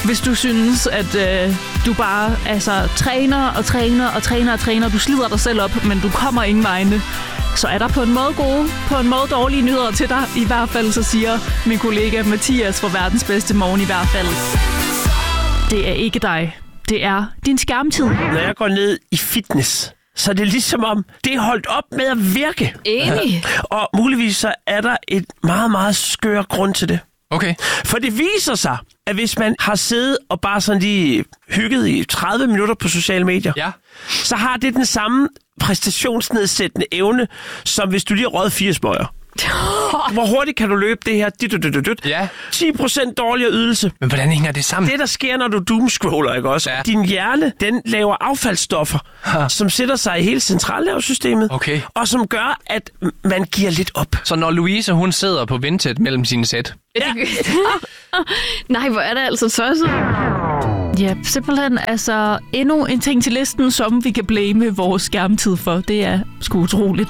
Hvis du synes, at du bare træner, du slider dig selv op, men du kommer ingen vegne, så er der på en måde gode, på en måde dårlige nyheder til dig. I hvert fald så siger min kollega Mathias fra Verdens Bedste Morgen i hvert fald. Det er ikke dig. Det er din skærmtid. Når jeg går ned i fitness, så er det ligesom om, det er holdt op med at virke. Enig. Og muligvis så er der et meget, meget skør grund til det. Okay. For det viser sig, at hvis man har siddet og bare sådan lige hygget i 30 minutter på sociale medier, Ja. så har det den samme præstationsnedsættende evne, som hvis du lige har røget 4 smøger. Hvor hurtigt kan du løbe det her? Ja. 10% dårligere ydelse. Men hvordan hænger det sammen? Det, der sker, når du doomscroller, ikke også? Ja. Din hjerne, den laver affaldsstoffer, som sætter sig i hele centralnervesystemet, Okay. og som gør, at man giver lidt op. Så når Louise, hun sidder på ventet mellem sine sæt. Ja. Nej, hvor er det altså tosset. Ja, simpelthen altså endnu en ting til listen, som vi kan blame vores skærmtid for. Det er sgu utroligt.